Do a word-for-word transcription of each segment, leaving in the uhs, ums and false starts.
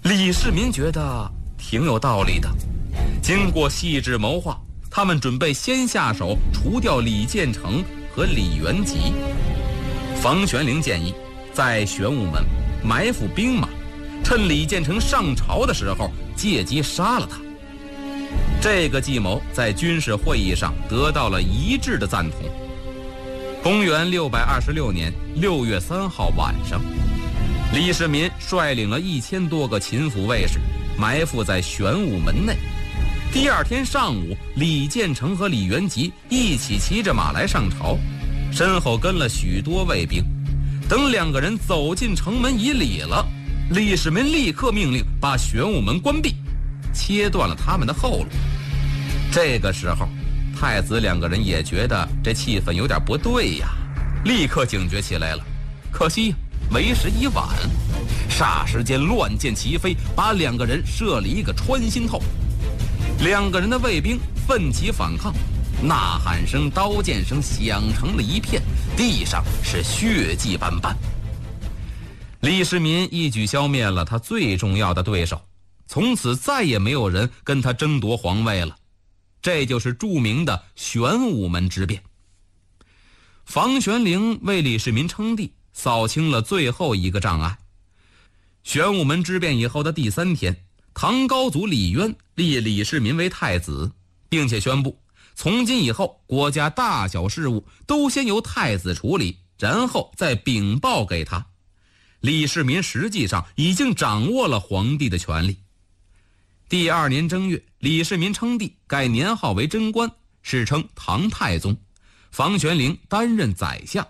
李世民觉得挺有道理的，经过细致谋划，他们准备先下手除掉李建成和李元吉。房玄龄建议在玄武门埋伏兵马，趁李建成上朝的时候借机杀了他。这个计谋在军事会议上得到了一致的赞同。公元六百二十六年六月三号晚上，李世民率领了一千多个秦府卫士埋伏在玄武门内。第二天上午，李建成和李元吉一起骑着马来上朝，身后跟了许多卫兵。等两个人走进城门以里了，李世民立刻命令把玄武门关闭，切断了他们的后路。这个时候，太子两个人也觉得这气氛有点不对呀，立刻警觉起来了。可惜为时已晚，霎时间乱箭齐飞，把两个人射了一个穿心透。两个人的卫兵奋起反抗，呐喊声、刀剑声响成了一片，地上是血迹斑斑。李世民一举消灭了他最重要的对手，从此再也没有人跟他争夺皇位了。这就是著名的玄武门之变。房玄龄为李世民称帝，扫清了最后一个障碍。玄武门之变以后的第三天，唐高祖李渊立李世民为太子，并且宣布从今以后国家大小事务都先由太子处理，然后再禀报给他。李世民实际上已经掌握了皇帝的权力。第二年正月，李世民称帝，改年号为贞观，史称唐太宗。房玄龄担任宰相。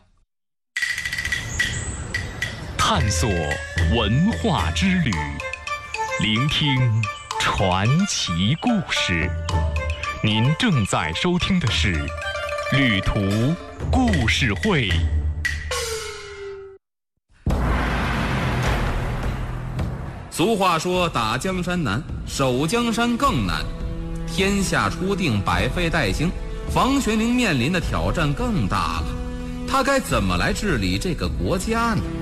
探索文化之旅，聆听传奇故事。您正在收听的是《旅途故事会》。 俗话说，打江山难，守江山更难。天下初定，百废待兴，房玄龄面临的挑战更大了。他该怎么来治理这个国家呢？